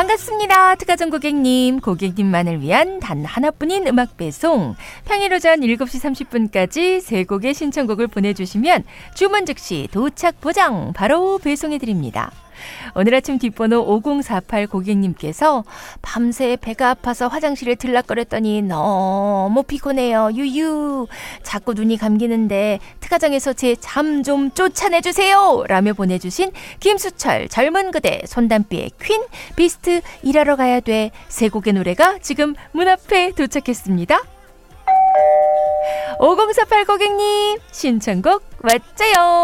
반갑습니다. 특가전 고객님만을 위한 단 하나뿐인 음악 배송. 평일 오전 7시 30분까지 세 곡의 신청곡을 보내주시면 주문 즉시 도착 보장 바로 배송해드립니다. 오늘 아침 뒷번호 5048 고객님께서 밤새 배가 아파서 화장실에 들락거렸더니 너무 피곤해요. 유유. 자꾸 눈이 감기는데 특가장에서 제 잠 좀 쫓아내주세요. 라며 보내주신 김수철 젊은 그대 손담비의 퀸 비스트 일하러 가야 돼. 세 곡의 노래가 지금 문 앞에 도착했습니다. 5048 고객님 신청곡 왔죠요.